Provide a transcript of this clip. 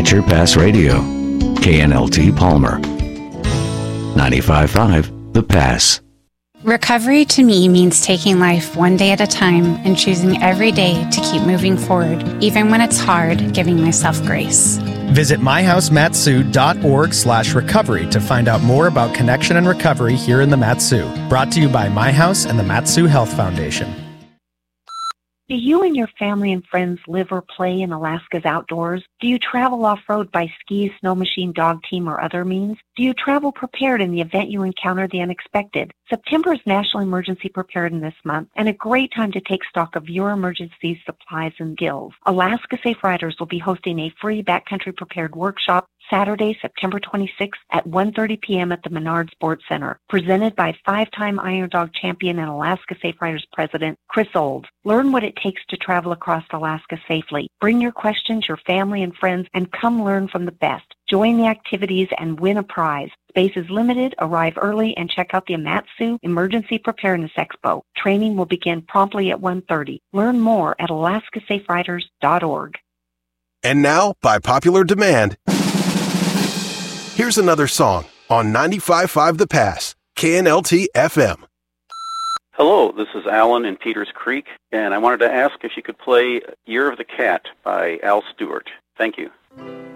Adventure Pass Radio, KNLT Palmer. 95.5 The Pass. Recovery to me means taking life one day at a time and choosing every day to keep moving forward, even when it's hard, giving myself grace. Visit myhousematsu.org/recovery to find out more about connection and recovery here in the Matsu. Brought to you by My House and the Matsu Health Foundation. Do you and your family and friends live or play in Alaska's outdoors? Do you travel off-road by ski, snow machine, dog team, or other means? Do you travel prepared in the event you encounter the unexpected? September is National Emergency Preparedness Month and a great time to take stock of your emergency supplies and skills. Alaska Safe Riders will be hosting a free backcountry prepared workshop Saturday, September 26th at 1:30 p.m. at the Menard Sports Center, presented by five-time Iron Dog champion and Alaska Safe Riders President Chris Olds. Learn what it takes to travel across Alaska safely. Bring your questions, your family and friends, and come learn from the best. Join the activities and win a prize. Space is limited. Arrive early and check out the Amatsu Emergency Preparedness Expo. Training will begin promptly at 1:30. Learn more at alaskasaferiders.org. And now, by popular demand, here's another song on 95.5 The Pass, KNLT FM. Hello, this is Alan in Peters Creek, and I wanted to ask if you could play Year of the Cat by Al Stewart. Thank you.